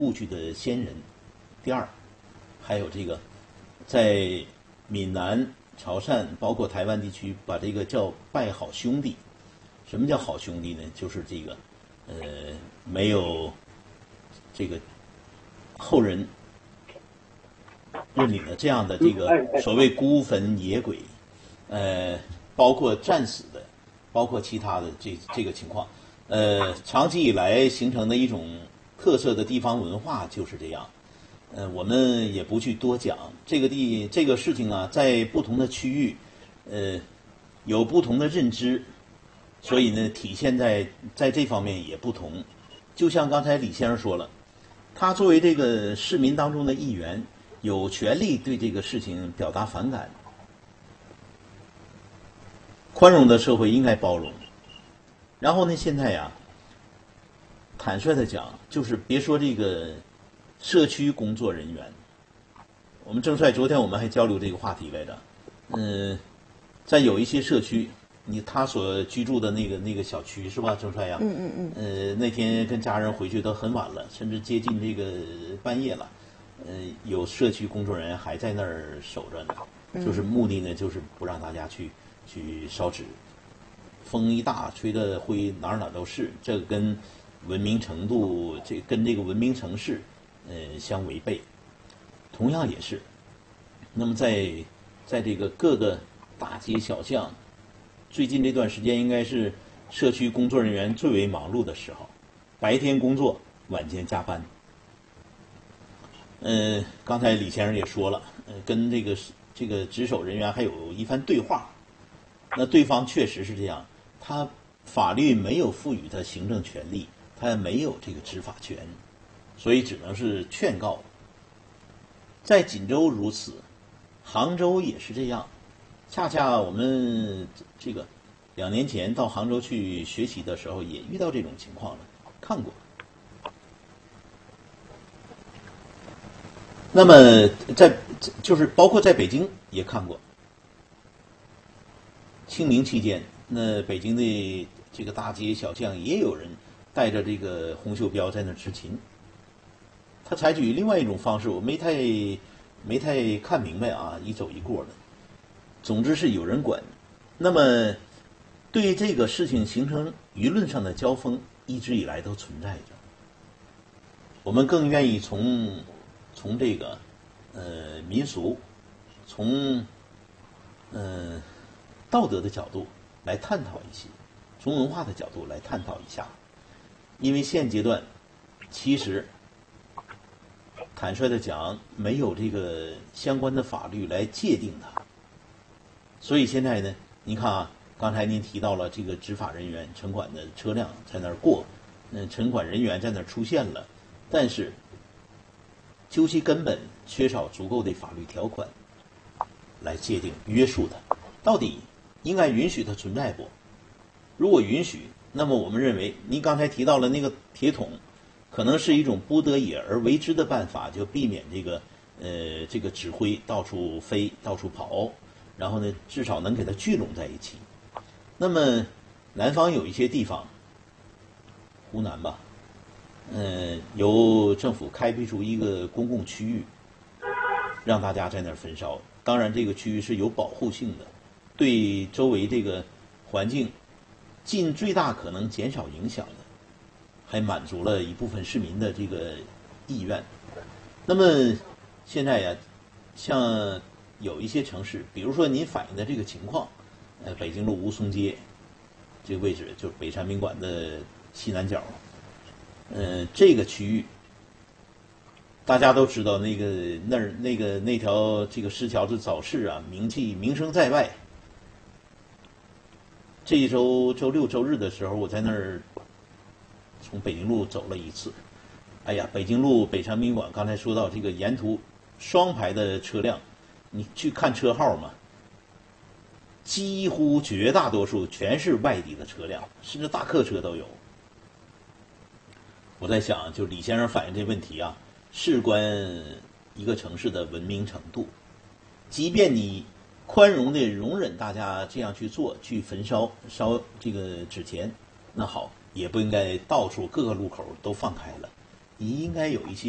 故去的先人。第二，还有这个在闽南、潮汕，包括台湾地区，把这个叫拜好兄弟。什么叫好兄弟呢？就是这个没有这个后人认领的这样的这个所谓孤坟野鬼，包括战死的，包括其他的这个情况，长期以来形成的一种特色的地方文化就是这样。我们也不去多讲这个事情啊，在不同的区域，有不同的认知，所以呢，体现在这方面也不同。就像刚才李先生说了，他作为这个市民当中的一员，有权利对这个事情表达反感。宽容的社会应该包容。然后呢，现在呀，坦率的讲，就是别说这个社区工作人员，我们郑帅昨天我们还交流这个话题来着。在有一些社区，他所居住的那个小区是吧，郑帅呀？那天跟家人回去都很晚了，甚至接近这个半夜了。有社区工作人员还在那儿守着呢，就是目的呢，就是不让大家去烧纸。风一大，吹的灰哪都是，这个跟文明程度，跟这个文明城市，相违背。同样也是，那么在这个各个大街小巷，最近这段时间应该是社区工作人员最为忙碌的时候，白天工作，晚间加班。刚才李先生也说了，跟这个值守人员还有一番对话。那对方确实是这样，他法律没有赋予他行政权利，他也没有这个执法权，所以只能是劝告。在锦州如此，杭州也是这样。恰恰我们这个2年前到杭州去学习的时候，也遇到这种情况了，看过。那么就是包括在北京也看过。清明期间，那北京的这个大街小巷也有人带着这个红袖标在那执勤。他采取另外一种方式，我没太看明白啊，一走一过的。总之是有人管。那么对这个事情形成舆论上的交锋，一直以来都存在着。我们更愿意从这个民俗，从道德的角度来探讨一些，从文化的角度来探讨一下。因为现阶段其实坦率的讲，没有这个相关的法律来界定它。所以现在呢，您看啊，刚才您提到了这个执法人员城管的车辆在那儿过，城管人员在那儿出现了，但是究其根本缺少足够的法律条款来界定约束它，到底应该允许它存在不？如果允许，那么我们认为您刚才提到了那个铁桶，可能是一种不得已而为之的办法，就避免这个指挥到处飞到处跑，然后呢至少能给它聚拢在一起。那么南方有一些地方，湖南吧，由政府开辟出一个公共区域，让大家在那儿焚烧。当然这个区域是有保护性的，对周围这个环境尽最大可能减少影响的，还满足了一部分市民的这个意愿。那么现在呀，像有一些城市，比如说您反映的这个情况，北京路吴淞街这个位置，就是北山宾馆的西南角，这个区域大家都知道，那条这个石桥子早市啊，名声在外。这一周周六周日的时候，我在那儿从北京路走了一次。哎呀，北京路北山宾馆，刚才说到这个沿途双排的车辆，你去看车号嘛，几乎绝大多数全是外地的车辆，甚至大客车都有。我在想，就李先生反映这问题啊，事关一个城市的文明程度。即便你宽容的容忍大家这样去做，去焚烧这个纸钱，那好，也不应该到处各个路口都放开了。你应该有一些